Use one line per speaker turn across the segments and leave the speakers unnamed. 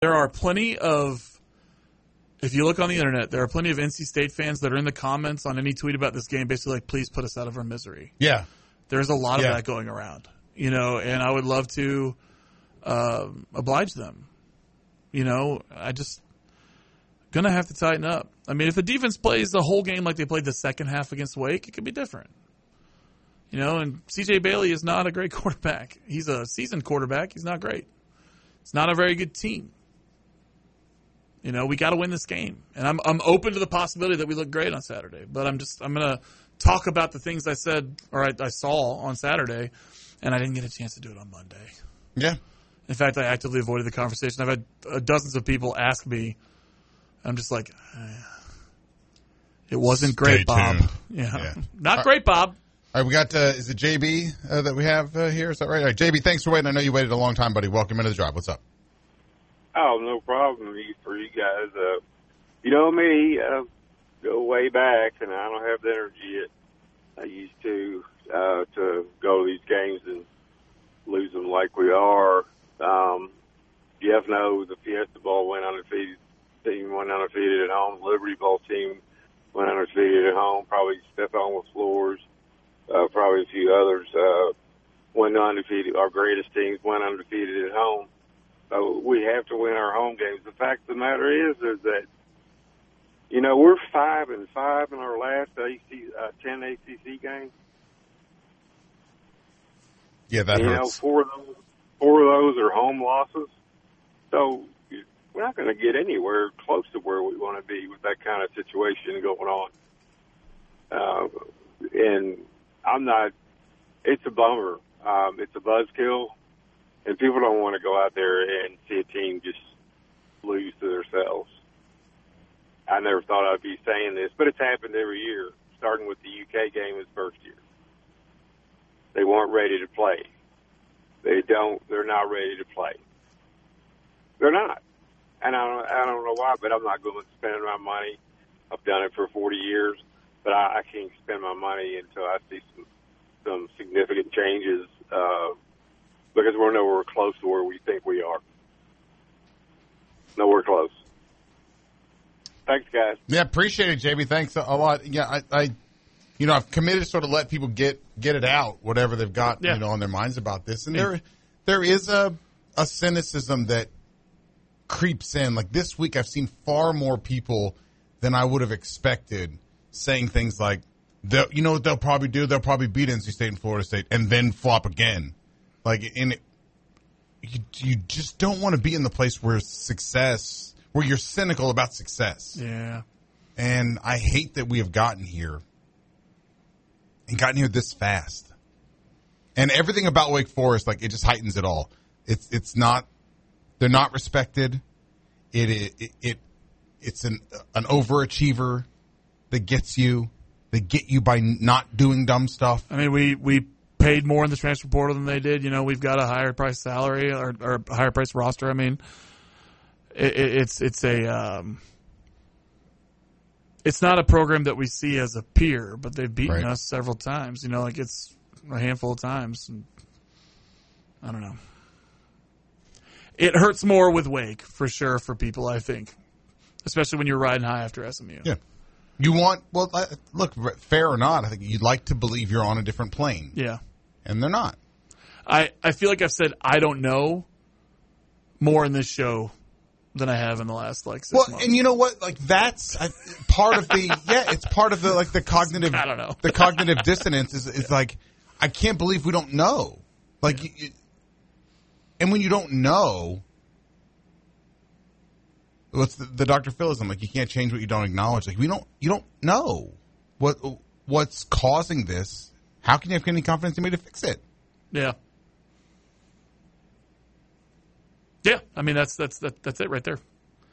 There are plenty of, if you look on the internet, there are plenty of NC State fans that are in the comments on any tweet about this game, basically like, please put us out of our misery.
Yeah.
There's a lot of that going around, and I would love to oblige them. I just going to have to tighten up. I mean, if the defense plays the whole game like they played the second half against Wake, it could be different. And C.J. Bailey is not a great quarterback. He's a seasoned quarterback. He's not great. It's not a very good team. We got to win this game. And I'm open to the possibility that we look great on Saturday. But I'm going to talk about the things I said or I saw on Saturday, and I didn't get a chance to do it on Monday.
Yeah.
In fact, I actively avoided the conversation. I've had dozens of people ask me. I'm just like, it wasn't great, Bob. Yeah. Not great, Bob.
All right, we got, is it JB that we have here? Is that right? All right, JB, thanks for waiting. I know you waited a long time, buddy. Welcome into the drive. What's up?
Oh, no problem for you guys. You know me, go way back, and I don't have the energy I used to go to these games and lose them like we are. Jeff knows the Fiesta Bowl went undefeated. Team went undefeated at home. Liberty Bowl team went undefeated at home. Probably Stephon with Floors. Probably a few others went undefeated. Our greatest teams went undefeated at home. So we have to win our home games. The fact of the matter is that, we're 5-5 in our last 10 ACC games.
Yeah, that hurts.
Four of those are home losses. So we're not going to get anywhere close to where we want to be with that kind of situation going on. And I'm not – it's a bummer. It's a buzzkill, and people don't want to go out there and see a team just lose to themselves. I never thought I'd be saying this, but it's happened every year, starting with the UK game his first year. They weren't ready to play. They're not ready to play. They're not. And I don't know why, but I'm not going to spend my money. I've done it for 40 years, but I can't spend my money until I see some significant changes because we're nowhere close to where we think we are. Nowhere close. Thanks, guys.
Yeah, appreciate it, JB. Thanks a lot. Yeah, I've committed to sort of let people get it out, whatever they've got, on their minds about this. And there is a cynicism that creeps in. Like this week, I've seen far more people than I would have expected saying things like, you know what they'll probably do? They'll probably beat NC State and Florida State and then flop again. You just don't want to be in the place where you're cynical about success.
Yeah.
And I hate that we have gotten here this fast. And everything about Wake Forest, it just heightens it all. It's not, they're not respected. It's an overachiever that gets you. They get you by not doing dumb stuff.
I mean, we paid more in the transfer portal than they did. We've got a higher price salary or a higher price roster. I mean, it's not a program that we see as a peer, but they've beaten us several times. It's a handful of times. And I don't know. It hurts more with Wake for sure for people, I think, especially when you're riding high after SMU.
Yeah. You want, look, fair or not, I think you'd like to believe you're on a different plane.
Yeah.
And they're not.
I feel like I've said I don't know more in this show than I have in the last 6 months.
And you know what? That's part of the it's part of the cognitive
I don't know.
The cognitive dissonance is I can't believe we don't know. And when you don't know, what's the Dr. Philism? You can't change what you don't acknowledge. You don't know what's causing this. How can you have any confidence in me to fix it?
Yeah. Yeah, I mean that's it right there.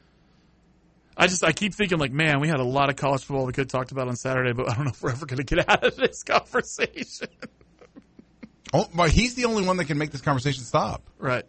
I keep thinking man, we had a lot of college football we could have talked about on Saturday, but I don't know if we're ever going to get out of this conversation.
Oh, but he's the only one that can make this conversation stop.
Right.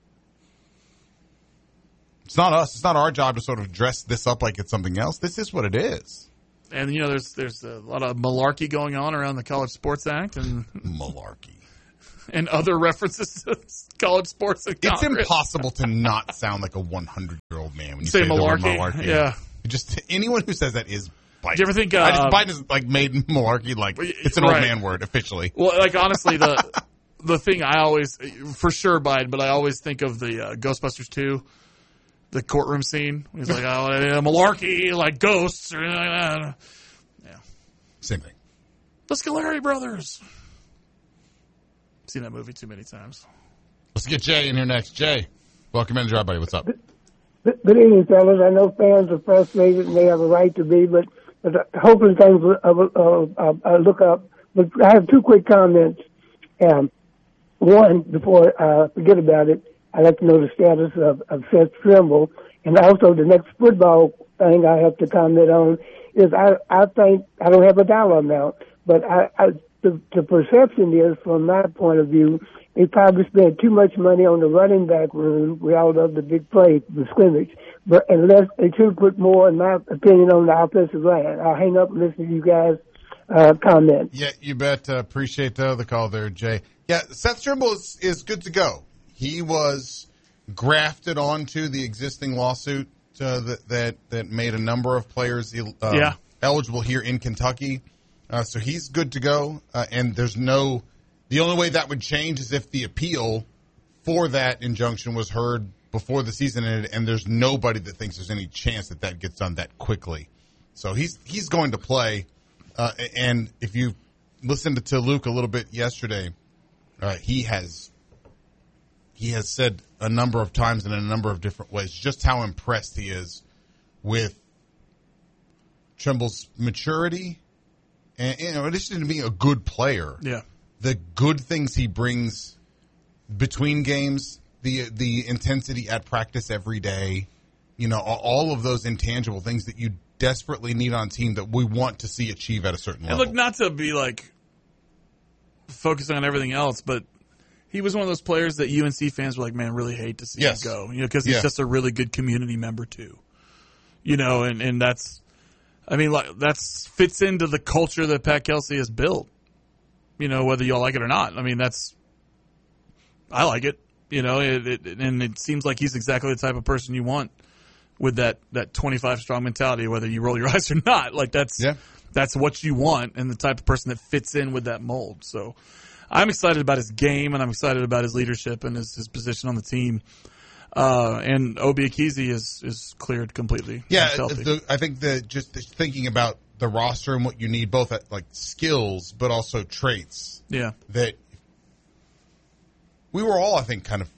It's not us. It's not our job to sort of dress this up like it's something else. This is what it is.
And there's a lot of malarkey going on around the College Sports Act and
malarkey.
and other references to college sports and
It's
Congress.
impossible to not sound like a 100-year-old man when you
Say
say the word
malarkey?
malarkey.
Yeah.
Just anyone who says that is Biden.
Do you ever think
Biden has like made malarkey like it's an old man word officially.
Well, like honestly, the thing I always, for sure Biden, but I always think of the Ghostbusters 2, the courtroom scene. He's like, oh, malarkey, like ghosts. Or, yeah.
Same thing.
The Scoleri brothers. Seen that movie too many times.
Let's get Jay in here next. Jay, welcome in, Drive Buddy. What's up?
Good evening, fellas. I know fans are frustrated and they have a right to be, but hoping things will look up. But I have two quick comments. One, before I forget about it, I'd like to know the status of Seth Trimble. And also the next football thing I have to comment on is I think, I don't have a dollar amount, but the perception is, from my point of view, they probably spent too much money on the running back room with all of the big plays, the scrimmage. But unless they should put more, in my opinion, on the offensive line. I'll hang up and listen to you guys comment.
Yeah, you bet. Appreciate the call there, Jay. Yeah, Seth Trimble is good to go. He was grafted onto the existing lawsuit that made a number of players eligible here in Kentucky. So he's good to go. And the only way that would change is if the appeal for that injunction was heard before the season ended, and there's nobody that thinks there's any chance that gets done that quickly. So he's going to play. And if you listened to Luke a little bit yesterday, he has said a number of times in a number of different ways just how impressed he is with Trimble's maturity and, in addition to being a good player, the good things he brings between games, the intensity at practice every day, all of those intangible things that you desperately need on a team that we want to see achieve at a certain level.
And look, not to be like focusing on everything else, but he was one of those players that UNC fans were like, man, really hate to see him go, because he's just a really good community member too, and that's, I mean, like that's fits into the culture that Pat Kelsey has built, whether y'all like it or not. I mean, I like it, and it seems like he's exactly the type of person you want with that 25 strong mentality, whether you roll your eyes or not. Like that's what you want, and the type of person that fits in with that mold. So I'm excited about his game, and I'm excited about his leadership and his position on the team. And Obi Akizi is cleared completely.
Yeah, I think just thinking about the roster and what you need, both at like skills but also traits.
Yeah,
that we were all, I think, kind of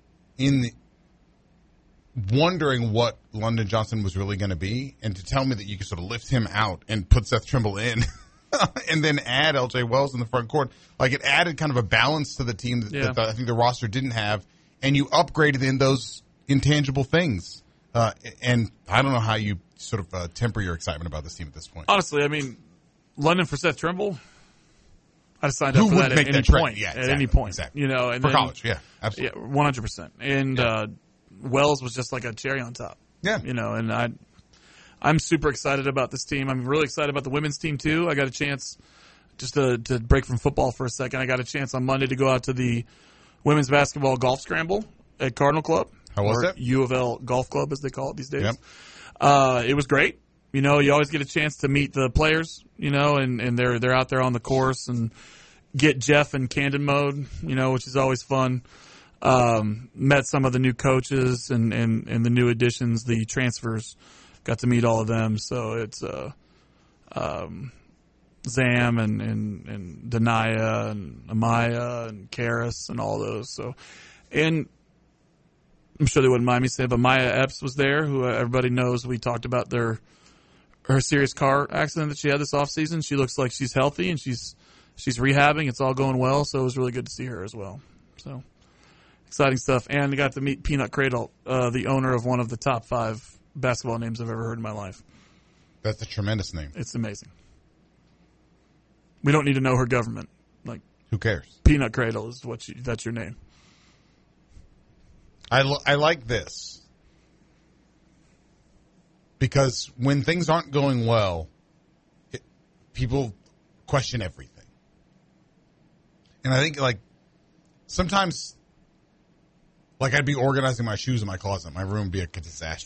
wondering what London Johnson was really going to be, and to tell me that you could sort of lift him out and put Seth Trimble in and then add L.J. Wells in the front court, like it added kind of a balance to the team that I think the roster didn't have, and you upgraded in those intangible things. And I don't know how you sort of temper your excitement about this team at this point.
Honestly, I mean, London for Seth Trimble, I'd signed up for that at any point.
Yeah,
at any point.
Exactly.
And
for college, yeah, absolutely.
Yeah, 100%. And Wells was just like a cherry on top.
Yeah.
And I'm super excited about this team. I'm really excited about the women's team, too. I got a chance, just to break from football for a second, I got a chance on Monday to go out to the women's basketball golf scramble at Cardinal Club.
How was it?
U of L Golf Club, as they call it these days.
Yep.
It was great. You always get a chance to meet the players, and they're out there on the course, and get Jeff in Candid mode, which is always fun. Met some of the new coaches and the new additions, the transfers. Got to meet all of them. So it's Zam and Denia and Amaya and Karis and all those. So, and I'm sure they wouldn't mind me saying, but Maya Epps was there, who everybody knows. We talked about her serious car accident that she had this offseason. She looks like she's healthy and she's rehabbing. It's all going well, so it was really good to see her as well. So exciting stuff. And I got to meet Peanut Cradle, the owner of one of the top 5 basketball names I've ever heard in my life.
That's a tremendous name.
It's amazing. We don't need to know her government. Like,
who cares?
Peanut Cradle is that's your name.
I like this because when things aren't going well, people question everything. And I think, like, sometimes, like, I'd be organizing my shoes in my closet. My room would be a disaster.